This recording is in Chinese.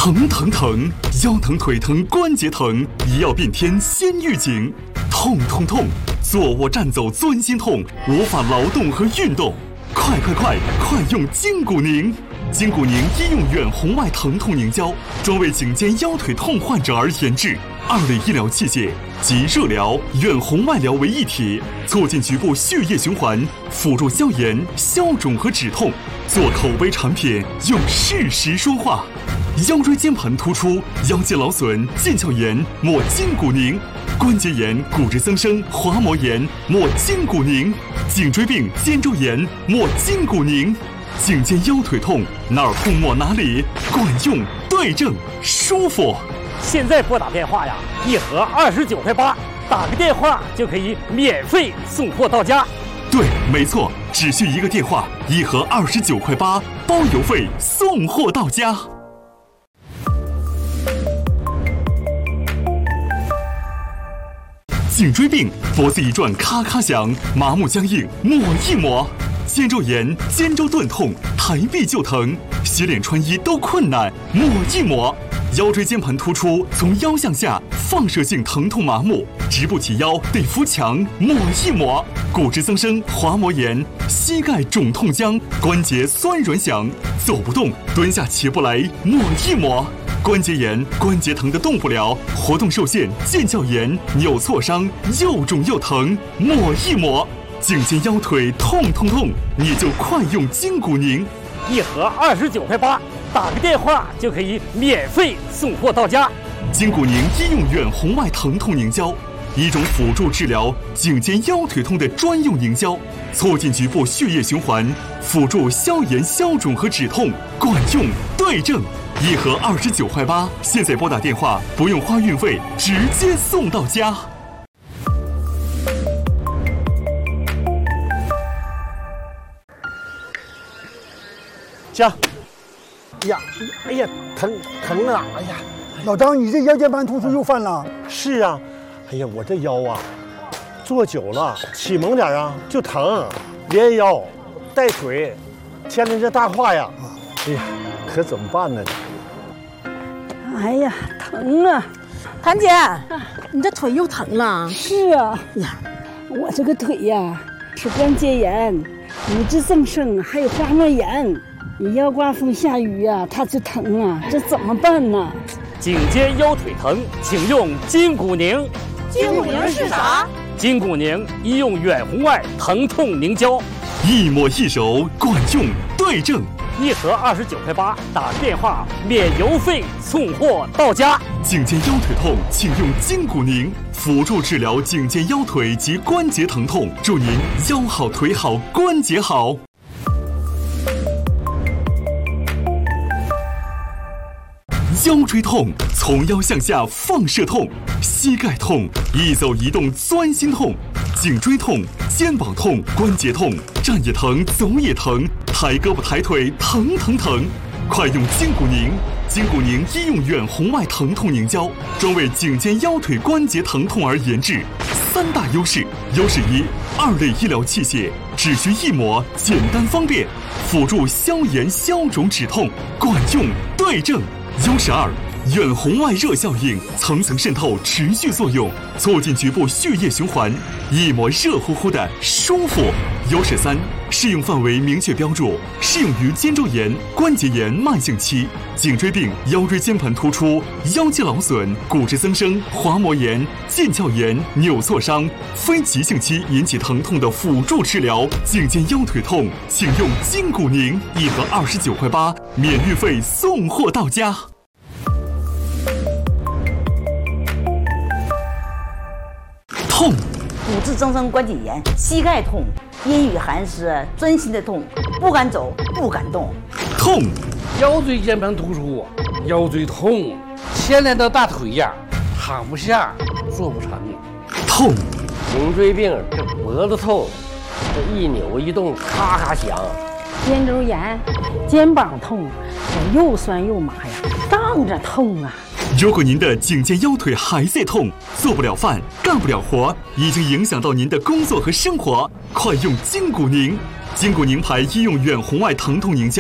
疼疼疼，腰疼腿疼关节疼，医药变天先预警。痛痛痛，坐卧站走钻心痛，无法劳动和运动。快用筋骨宁！筋骨宁医用远红外疼痛凝胶，专为颈肩腰腿痛患者而研制。2类医疗器械集热疗、远红外疗为一体，促进局部血液循环，辅助消炎、消肿和止痛。做口碑产品，用事实说话。腰椎间盘突出、腰肌劳损、腱鞘炎，抹筋骨宁；关节炎、骨质增生、滑膜炎，抹筋骨宁；颈椎病、肩周炎，抹筋骨宁。颈肩腰腿痛，哪儿痛抹哪里，管用、对症、舒服。 现在拨打电话呀，一盒29块8，打个电话就可以免费送货到家。 对，没错，只需一个电话，一盒29块8，包邮费，送货到家。颈椎病，脖子一转咔咔响，麻木僵硬，抹一抹。肩周炎、肩周钝痛，抬臂就疼，洗脸穿衣都困难，抹一抹。腰椎间盘突出，从腰向下放射性疼痛麻木，直不起腰得扶墙，抹一抹。骨质增生、滑膜炎，膝盖肿痛僵，关节酸软响，走不动，蹲下起不来，抹一抹。关节炎、关节疼的动不了，活动受限、腱鞘炎、扭挫伤，又肿又疼，抹一抹。颈肩腰腿痛痛痛，你就快用筋骨宁， 一盒29块8，打个电话就可以免费送货到家。 筋骨宁医用远红外疼痛凝胶，一种辅助治疗颈肩腰腿痛的专用凝胶，促进局部血液循环，辅助消炎消肿和止痛，管用、对症。一盒29块8，现在拨打电话不用花运费，直接送到家。 行，哎呀，疼啊！哎呀， 老张，你这腰间盘突出又犯了？ 是啊，哎呀，我这腰啊，坐久了起猛点啊就疼，连腰带腿，牵连这大胯呀，哎呀，可怎么办呢？ 哎呀，疼啊！ 谭姐，你这腿又疼了？ 是啊，呀，我这个腿呀是关节炎、骨质增生，还有滑膜炎。你要刮风下雨呀，它就疼啊，这怎么办呢？ 颈肩腰腿疼，请用筋骨宁。 筋骨宁是啥？ 筋骨宁医用远红外疼痛凝胶， 一抹一揉，管用、对症。 一盒29块8，打个电话免邮费送货到家。 颈肩腰腿痛，请用筋骨宁，辅助治疗颈肩腰腿及关节疼痛，祝您腰好腿好关节好。腰椎痛，从腰向下放射痛；膝盖痛，一走一动钻心痛；颈椎痛、肩膀痛、关节痛，站也疼，走也疼，抬胳膊抬腿疼疼疼。快用筋骨宁！筋骨宁医用远红外疼痛凝胶，专为颈肩腰腿关节疼痛而研制。3大优势：优势1， 2类医疗器械，只需一抹，简单方便，辅助消炎消肿止痛，管用、对症。优势2，远红外热效应，层层渗透，持续作用，促进局部血液循环，一抹热乎乎的舒服。优势3，适用范围明确标注，适用于肩周炎、关节炎慢性期、颈椎病、腰椎间盘突出、腰肌劳损、骨质增生、滑膜炎、腱鞘炎、扭挫伤、非急性期引起疼痛的辅助治疗。颈肩腰腿痛，请用筋骨宁，一盒29块8，免运费送货到家。痛， 骨质增生关节炎，膝盖痛，阴雨寒湿，钻心的痛，不敢走，不敢动。 痛， 腰椎间盘突出，腰椎痛，牵连到大腿呀，躺不下，做不成。 痛， 颈椎病，这脖子痛，这一扭一动咔咔响。 肩周炎、肩膀痛，我又酸又麻呀，荡着痛啊。 如果您的颈肩腰腿还在痛，做不了饭，干不了活，已经影响到您的工作和生活，快用筋骨宁！筋骨宁牌医用远红外疼痛凝胶。